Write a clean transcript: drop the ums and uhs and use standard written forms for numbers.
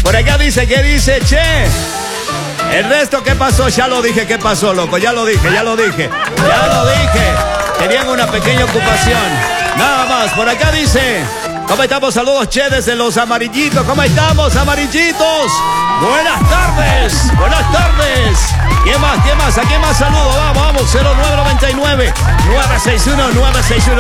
Por acá dice, ¿qué dice, che? El resto, ¿qué pasó? Ya lo dije, ¿qué pasó, loco? Ya lo dije. Tenían una pequeña ocupación. Nada más. Por acá dice, ¿cómo estamos? Saludos, che, desde los Amarillitos. ¿Cómo estamos, Amarillitos? Buenas tardes. ¿Quién más? ¿A quién más saludo? Vamos. 0999-961-961.